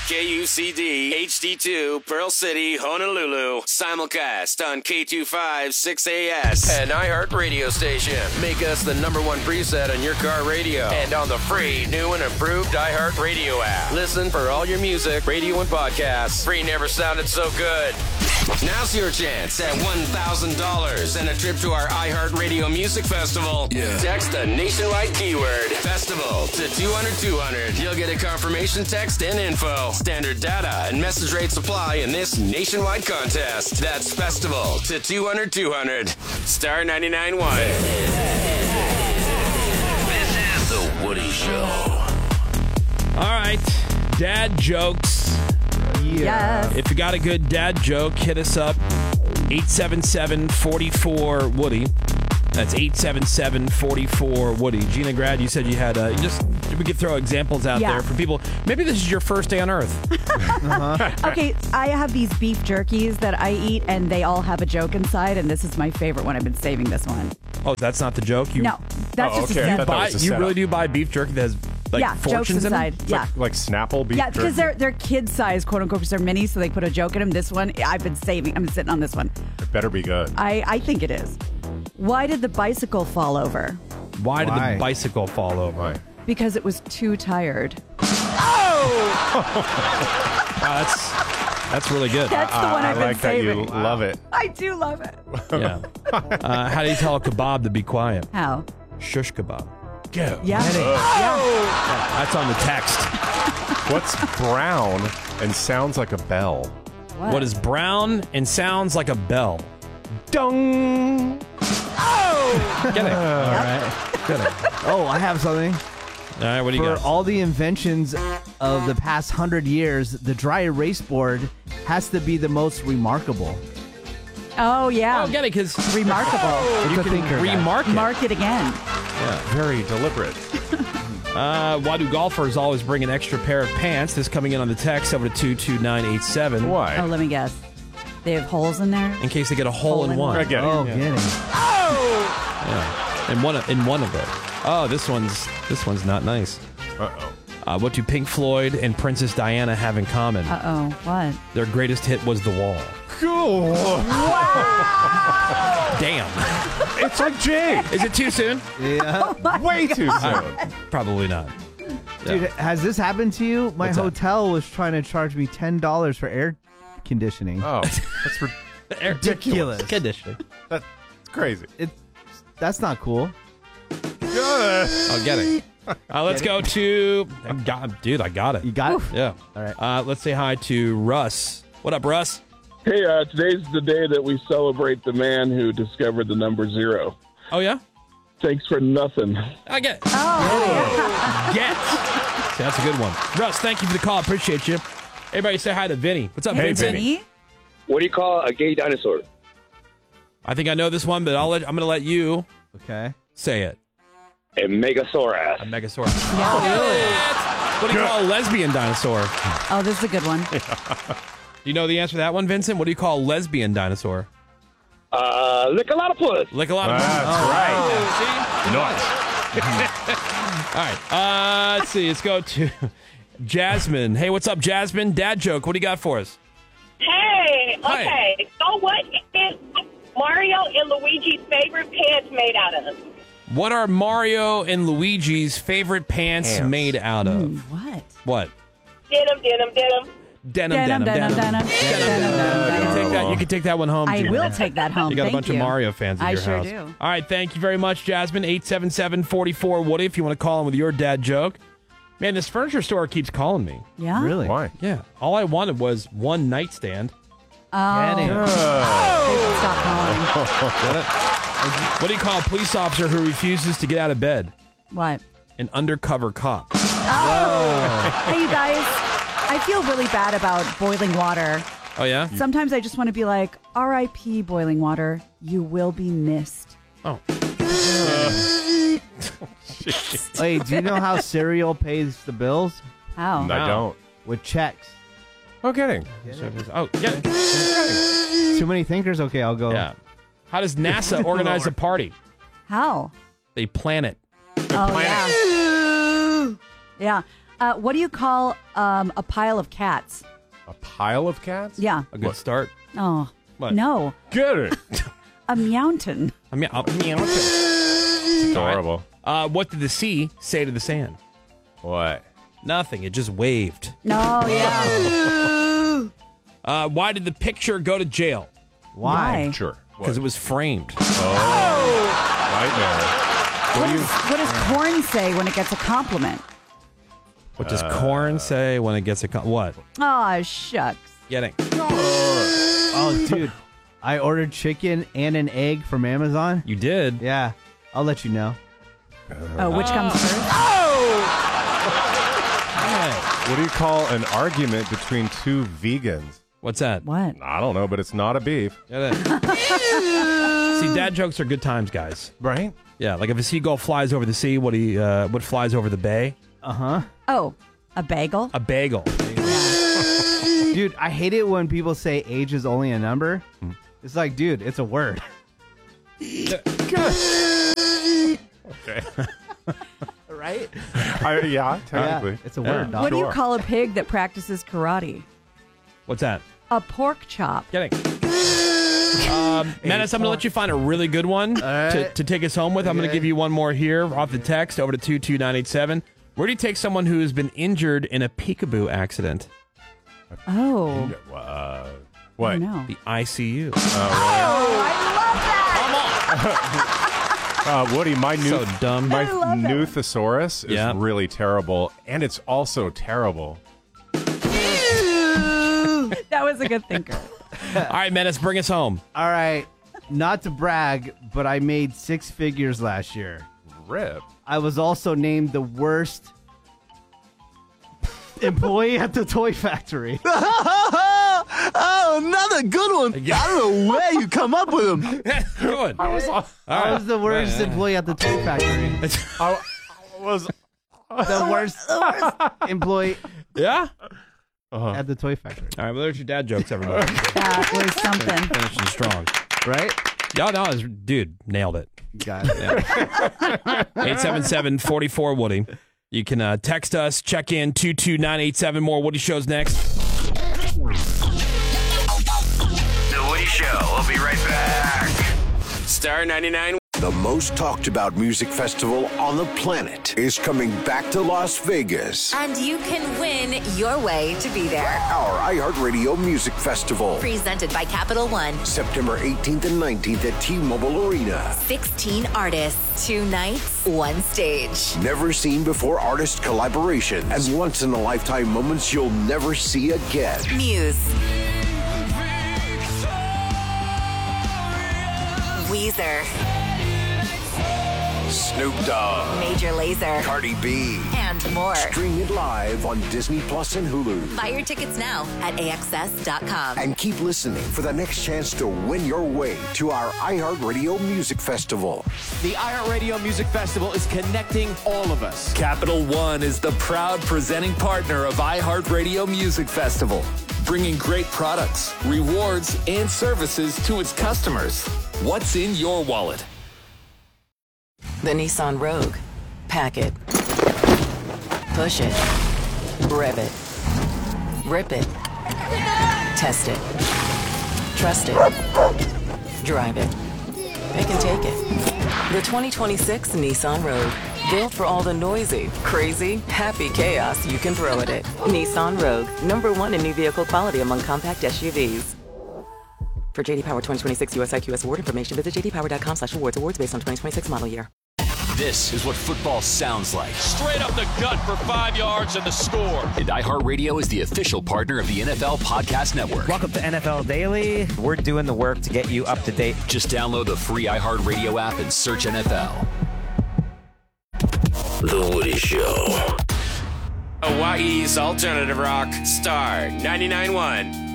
KUCD HD2 Pearl City, Honolulu. Simulcast on K25 6AS. An iHeart radio station. Make us the #1 preset on your car radio. And on the free, new and improved iHeart radio app. Listen for all your music, radio, and podcasts. Free never sounded so good. Now's your chance at $1,000 and a trip to our iHeartRadio Music Festival. Yeah. Text the nationwide keyword FESTIVAL to 200-200. You'll get a confirmation text and info. Standard data and message rates apply in this nationwide contest. That's FESTIVAL to 200-200. Star 99.1. This is The Woody Show. All right. Dad jokes. Yes. If you got a good dad joke, hit us up. 877-44-WOODY. That's 877-44-WOODY. Gina Grad, you said you had we could throw examples out there for people. Maybe this is your first day on Earth. Okay, I have these beef jerkies that I eat, and they all have a joke inside, and this is my favorite one. I've been saving this one. Oh, that's not the joke? No, that's just okay. a You really do buy beef jerky that has jokes fortunes inside. in it? Yeah. Like Snapple beef jerky? Because they're kid size, quote unquote, because they're mini, so they put a joke in them. This one, I've been saving. I'm sitting on this one. It better be good. I think it is. Why did the bicycle fall over? Why did the bicycle fall over? Why? Because it was too tired. Wow, that's really good. That's the one I've been like saving. that you love it. I do love it. Yeah. How do you tell a kebab to be quiet? How? Shush kebab. Yeah. Yeah. That's on the text. What's brown and sounds like a bell? What is brown and sounds like a bell? Dung! Get it. All right. Get it. Oh, I have something. All right, what do you For got? all the inventions of the past 100 years, the dry erase board has to be the most remarkable. Oh, yeah. Oh, get it, because Remarkable. you can remark it. Mark it again. Very deliberate. Why do golfers always bring an extra pair of pants? This coming in on the text over to 22987. Why? Oh, let me guess. They have holes in there? In case they get a hole in one. I get it. Oh, get it. Yeah. In one of it. Oh, this one's not nice. Uh-oh. What do Pink Floyd and Princess Diana have in common? Uh-oh. What? Their greatest hit was The Wall. Cool. Damn. It's like Jay. Is it too soon? Yeah. Way too soon. Probably not. Dude, has this happened to you? My What's that? hotel was trying to charge me $10 for air conditioning. Oh, that's ridiculous. Conditioning. That's crazy. That's not cool. Oh, get it. Let's go to... Dude, I got it. You got it? Yeah. All right. Let's say hi to Russ. What up, Russ? Hey, today's the day that we celebrate the man who discovered the number 0. Oh, yeah? Thanks for nothing. I get. Oh. Get. See, that's a good one. Russ, thank you for the call. Appreciate you. Everybody say hi to Vinny. What's up, Hey, Vincent? Vinny? What do you call a gay dinosaur? I think I know this one, but I'm going to let you Okay. say it. A megasaurus. A megasaurus. What do you call a lesbian dinosaur? Oh, this is a good one. Do you know the answer to that one, Vincent? What do you call a lesbian dinosaur? Lick a lot of puss. Lick a lot of That's right. See? All right. Let's see. Let's go to Jasmine. Hey, what's up, Jasmine? Dad joke. What do you got for us? Hey, Hi. okay. So what is Mario and Luigi's favorite pants made out of? What are Mario and Luigi's favorite pants made out of? What? What? Denim. Denim. You can take that one home. I Gina. will take that home. You got Thank a bunch of Mario fans at I your sure house. do. All right, thank you very much, Jasmine. 877-44-WOODY if you want to call in with your dad joke. Man, this furniture store keeps calling me. Yeah? Really? Why? Yeah. All I wanted was one nightstand. Get it. Stop calling. Get it? What do you call a police officer who refuses to get out of bed? What? An undercover cop. Oh. Hey, you guys. I feel really bad about boiling water. Oh, yeah? Sometimes I just want to be like, R.I.P. boiling water. You will be missed. Oh. Hey, do you know how cereal pays the bills? How? I don't. With checks. Oh, kidding. Oh, get it. Too many thinkers? Okay, I'll go. Yeah. How does NASA organize a party? How? They plan it. Oh, yeah. Yeah. What do you call a pile of cats? A pile of cats? Yeah. A good start. Oh. What? No. Get it. A meowton. It's adorable. What did the sea say to the sand? What? Nothing. It just waved. No, yeah. Why did the picture go to jail? Why? Sure. Because it was framed. Nightmare. What does corn say when it gets a compliment? What does corn say when it gets a what? Aw, shucks. Getting. Oh, dude. I ordered chicken and an egg from Amazon. You did? Yeah. I'll let you know. Oh, which comes first? What do you call an argument between two vegans? What's that? What? I don't know, but it's not a beef. Get it. See, dad jokes are good times, guys. Right? Yeah, like if a seagull flies over the sea, what flies over the bay? Uh-huh. Oh, a bagel? A bagel. Dude, I hate it when people say age is only a number. It's like, dude, it's a word. Okay. Right? Yeah, technically. Yeah, it's a word, dog. What do you call a pig that practices karate? What's that? A pork chop. Getting. Menace, I'm going to let you find a really good one to take us home with. I'm going to give you one more here off the text over to 22987. Where do you take someone who has been injured in a peekaboo accident? Oh. What? I know. The ICU. Woody, my So dumb. my I love it. Newthosaurus is Yeah. really terrible, and it's also terrible. That was a good thinker. All right, Menace, bring us home. All right. Not to brag, but I made 6 figures last year. Rip. I was also named the worst employee at the toy factory. Oh, another good one. I don't know where you come up with them. Good. I was the worst employee at the toy factory. I was The worst employee Yeah? at the toy factory. All right, well, there's your dad jokes, everybody. That was something. Finishing strong. Right? No, dude, nailed it. Got it. 877-44-WOODY. You can text us, check in, 22987. More Woody Shows next. The Woody Show. We'll be right back. Star 99. The most talked about music festival on the planet is coming back to Las Vegas. And you can win your way to be there. Our iHeartRadio Music Festival. Presented by Capital One. September 18th and 19th at T-Mobile Arena. 16 artists, 2 nights, 1 stage. Never seen before artist collaboration and once in a lifetime moments you'll never see again. Muse. Weezer. Snoop Dogg. Major Lazer. Cardi B. And more. Stream it live on Disney Plus and Hulu. Buy your tickets now at AXS.com. And keep listening for the next chance to win your way to our iHeartRadio Music Festival. The iHeartRadio Music Festival is connecting all of us. Capital One is the proud presenting partner of iHeartRadio Music Festival, bringing great products, rewards, and services to its customers. What's in your wallet? The Nissan Rogue. Pack it. Push it. Rev it. Rip it. Test it. Trust it. Drive it. Pick and take it. The 2026 Nissan Rogue. Built for all the noisy, crazy, happy chaos you can throw at it. Nissan Rogue. #1 in new vehicle quality among compact SUVs. For JD Power 2026 US IQS award information, visit jdpower.com/awards. Awards based on 2026 model year. This is what football sounds like. Straight up the gut for 5 yards and the score. And iHeartRadio is the official partner of the NFL Podcast Network. Welcome to NFL Daily. We're doing the work to get you up to date. Just download the free iHeartRadio app and search NFL. The Woody Show. Hawaii's alternative rock, Star 99.1.